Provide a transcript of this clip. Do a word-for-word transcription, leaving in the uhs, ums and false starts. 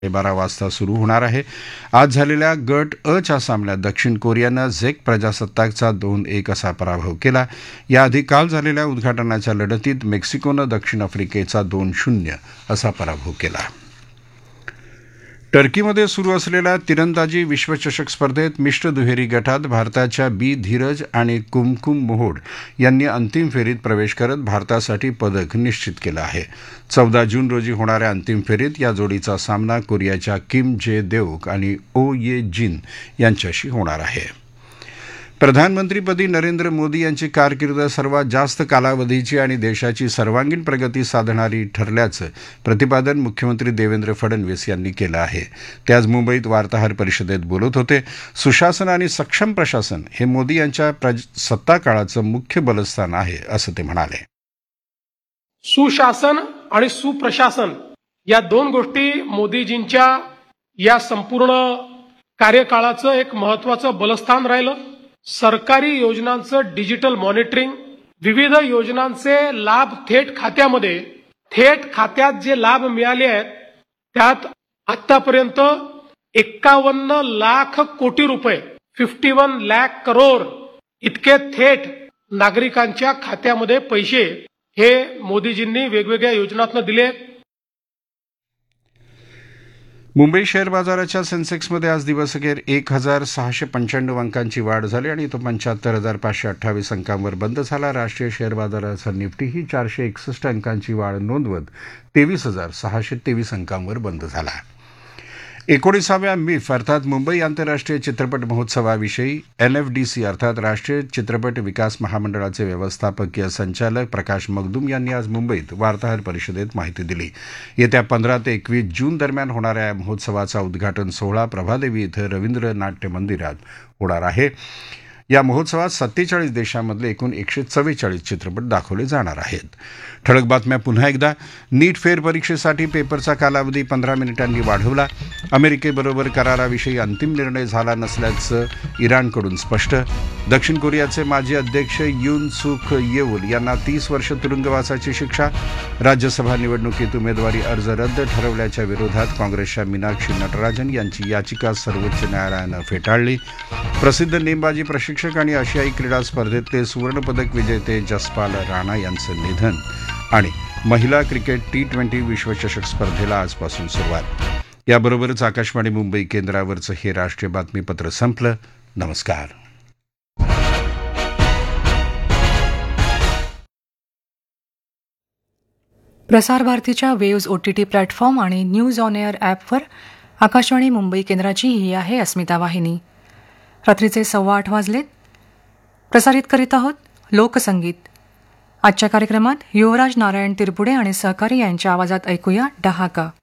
बारा वाजता सुरू होणार आहे. आज झालेल्या गट अ च्या सामन्यात दक्षिण कोरियानं झेक प्रजासत्ताकचा दोन एक असा पराभव केला. याआधी काल झालेल्या उद्घाटनाच्या लढतीत मेक्सिकोनं दक्षिण आफ्रिकेचा दोन शून्य असा पराभव केला. टर्कीमध्ये सुरू असलेल्या तिरंदाजी विश्वचषक स्पर्धेत मिश्र दुहेरी गटात भारताच्या बी धीरज आणि कुमकुम मोहोड यांनी अंतिम फेरीत प्रवेश करत भारतासाठी पदक निश्चित केलं आहे. चौदा जून रोजी होणाऱ्या अंतिम फेरीत या जोडीचा सामना कोरियाच्या किम जे देओक आणि ओ ये जिन यांच्याशी होणार आहे. प्रधानमंत्रीपदी नरेंद्र मोदी यांची कारकीर्द सर्वात जास्त कालावधीची आणि देशाची सर्वांगीण प्रगती साधणारी ठरल्याचं प्रतिपादन मुख्यमंत्री देवेंद्र फडणवीस यांनी केलं आहे. ते आज मुंबईत वार्ताहर परिषदेत बोलत होते. सुशासन आणि सक्षम प्रशासन हे मोदी यांच्या सत्ताकाळाचं मुख्य बलस्थान आहे असं ते म्हणाले. सुशासन आणि सुप्रशासन या दोन गोष्टी मोदीजींच्या या संपूर्ण कार्यकाळाचं एक महत्वाचं बलस्थान राहिलं. सरकारी योजनांचं डिजिटल मॉनिटरिंग, विविध योजनांचे लाभ थेट खात्यामध्ये, थेट खात्यात जे लाभ मिळाले आहेत त्यात आतापर्यंत एक्कावन्न लाख कोटी रुपये फिफ्टी वन लाख करोड इतके थेट नागरिकांच्या खात्यामध्ये पैसे हे मोदीजींनी वेगवेगळ्या योजनांतून दिले. मुंबई शेअर बाजाराच्या सेन्सेक्समध्ये आज दिवसअखेर एक हजार सहाशे पंच्याण्णव अंकांची वाढ झाली आणि तो पंच्याहत्तर हजार पाचशे अठ्ठावीस अंकांवर बंद झाला. राष्ट्रीय शेअर बाजाराचा निफ्टीही चारशे एकसष्ट अंकांची वाढ नोंदवत तेवीस हजार सहाशे तेवीस अंकांवर बंद झाला. एकोणीसाव्या मिफ अर्थात मुंबई आंतरराष्ट्रीय चित्रपट महोत्सवाविषयी एन एफ डी सी अर्थात राष्ट्रीय चित्रपट विकास महामंडळाचे व्यवस्थापकीय संचालक प्रकाश मगदूम यांनी आज मुंबईत वार्ताहर परिषदेत माहिती दिली. येत्या पंधरा ते एकवीस जून दरम्यान होणाऱ्या या महोत्सवाचा उद्घाटन सोहळा प्रभादेवी इथं रवींद्र नाट्य मंदिरात होणार आहे. या महोत्सवात सत्तेचाळीस देशांमधले एकूण एकशे चव्वेचाळीस चित्रपट दाखवले जाणार आहेत. ठळक बातम्या पुन्हा एकदा. नीट फेर परीक्षेसाठी पेपरचा कालावधी पंधरा मिनिटांनी वाढवला. अमेरिकेबरोबर कराराविषयी अंतिम निर्णय झाला नसल्याचं इराणकडून स्पष्ट. दक्षिण कोरियाचे माजी अध्यक्ष यून सुक येऊल यांना तीस वर्ष तुरुंगवासाची शिक्षा. राज्यसभा निवडणुकीत उमेदवारी अर्ज रद्द ठरवल्याच्या विरोधात काँग्रेसच्या मीनाक्षी नटराजन यांची याचिका सर्वोच्च न्यायालयानं फेटाळली. प्रसिद्ध नेमबाजी प्रशिक्षक आणि आशियाई क्रीडा स्पर्धेतले सुवर्णपदक विजेते जसपाल राणा यांचं निधन. आणि महिला क्रिकेट टी ट्वेंटी विश्वचषक स्पर्धेला आजपासून सुरुवात. याबरोबरच आकाशवाणी मुंबई केंद्रावरचं हे राष्ट्रीय बातमीपत्र संपलं. नमस्कार. प्रसारभारतीच्या वेव्ज ओटीटी प्लॅटफॉर्म आणि न्यूज ऑन एअर ॲपवर आकाशवाणी मुंबई केंद्राची ही आहे अस्मिता वाहिनी. रात्रीचे सव्वा आठ वाजलेत. प्रसारित करीत आहोत लोकसंगीत. आजच्या कार्यक्रमात युवराज नारायण तिरपुडे आणि सहकारी यांच्या आवाजात ऐकूया डहाका.